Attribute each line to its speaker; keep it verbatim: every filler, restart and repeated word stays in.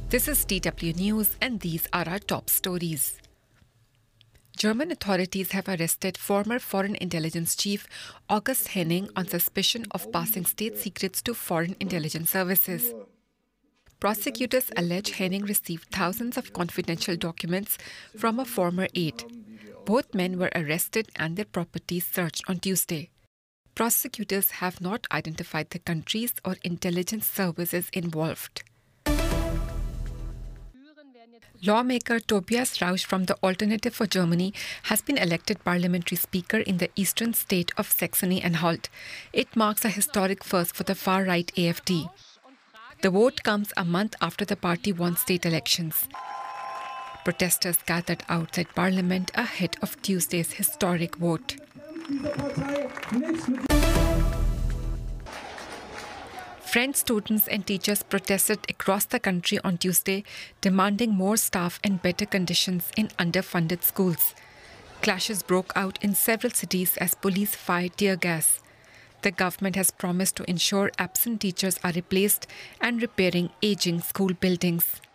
Speaker 1: This is D W News and these are our top stories. German authorities have arrested former Foreign Intelligence Chief August Henning on suspicion of passing state secrets to foreign intelligence services. Prosecutors allege Henning received thousands of confidential documents from a former aide. Both men were arrested and their properties searched on Tuesday. Prosecutors have not identified the countries or intelligence services involved. Lawmaker Tobias Rausch from the Alternative for Germany has been elected parliamentary speaker in the eastern state of Saxony-Anhalt. It marks a historic first for the far-right A F D. The vote comes a month after the party won state elections. Protesters gathered outside parliament ahead of Tuesday's historic vote. French students and teachers protested across the country on Tuesday, demanding more staff and better conditions in underfunded schools. Clashes broke out in several cities as police fired tear gas. The government has promised to ensure absent teachers are replaced and repairing aging school buildings.